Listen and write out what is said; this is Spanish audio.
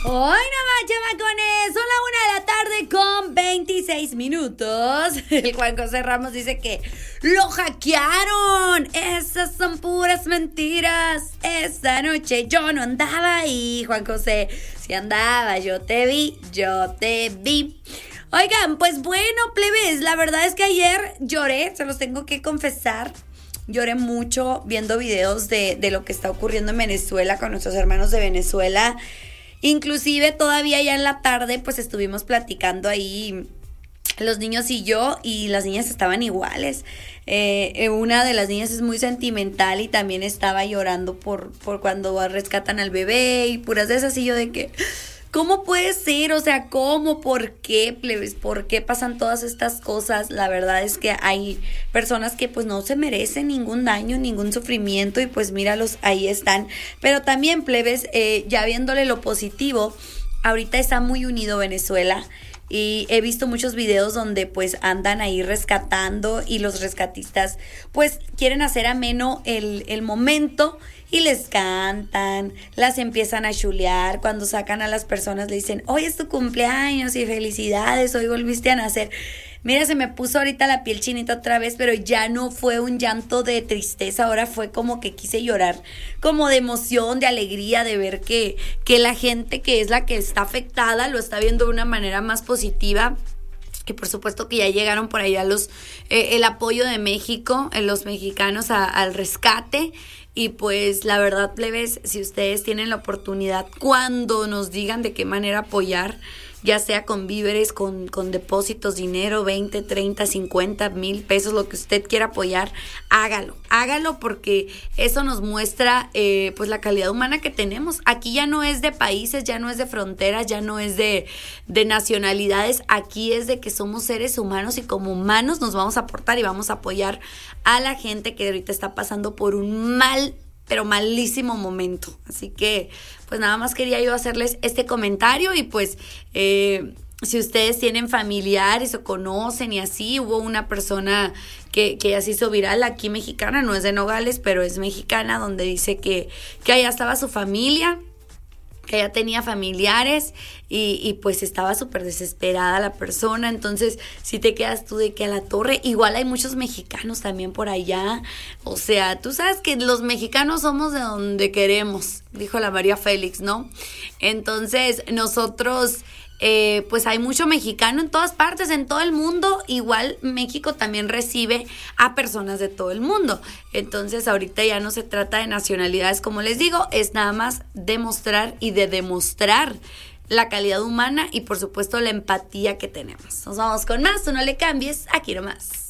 Hoy nomás, chamacones, son la 1:26 a.m. El Juan José Ramos dice que lo hackearon. Esas son puras mentiras. Esa noche yo no andaba ahí, Juan José. Si andaba, yo te vi. Oigan, pues bueno, plebes, la verdad es que ayer lloré, se los tengo que confesar. Lloré mucho viendo videos de lo que está ocurriendo en Venezuela con nuestros hermanos de Venezuela. Inclusive todavía ya en la tarde pues estuvimos platicando ahí los niños y yo, y las niñas estaban iguales. Una de las niñas es muy sentimental y también estaba llorando por cuando rescatan al bebé y puras de esas, y yo de que... ¿cómo puede ser? O sea, ¿cómo? ¿Por qué, plebes? ¿Por qué pasan todas estas cosas? La verdad es que hay personas que pues no se merecen ningún daño, ningún sufrimiento, y pues míralos, ahí están. Pero también, plebes, ya viéndole lo positivo, ahorita está muy unido Venezuela. Y he visto muchos videos donde pues andan ahí rescatando, y los rescatistas pues quieren hacer ameno el momento y les cantan, las empiezan a chulear. Cuando sacan a las personas le dicen, hoy es tu cumpleaños y felicidades, hoy volviste a nacer. Mira, se me puso ahorita la piel chinita otra vez, pero ya no fue un llanto de tristeza, ahora fue como que quise llorar, como de emoción, de alegría, de ver que la gente que es la que está afectada lo está viendo de una manera más positiva. Que por supuesto que ya llegaron por allá el apoyo de México, los mexicanos al rescate. Y pues la verdad, plebes, si ustedes tienen la oportunidad, cuando nos digan de qué manera apoyar, ya sea con víveres, con depósitos, dinero, 20, 30, 50 mil pesos, lo que usted quiera apoyar, hágalo, porque eso nos muestra pues la calidad humana que tenemos. Aquí ya no es de países, ya no es de fronteras, ya no es de nacionalidades, aquí es de que somos seres humanos, y como humanos nos vamos a aportar y vamos a apoyar a la gente que ahorita está pasando por un pero malísimo momento. Así que pues nada más quería yo hacerles este comentario. Y pues si ustedes tienen familiares o conocen y así, hubo una persona que ya se hizo viral aquí, mexicana, no es de Nogales, pero es mexicana, donde dice que allá estaba su familia, que ya tenía familiares, y pues estaba súper desesperada la persona. Entonces si te quedas tú de que a la torre, igual hay muchos mexicanos también por allá, o sea, tú sabes que los mexicanos somos de donde queremos, dijo la María Félix, ¿no? Entonces nosotros... pues hay mucho mexicano en todas partes, en todo el mundo. Igual México también recibe a personas de todo el mundo. Entonces ahorita ya no se trata de nacionalidades, como les digo, es nada más demostrar la calidad humana y por supuesto la empatía que tenemos. Nos vamos con más, tú no le cambies, aquí nomás.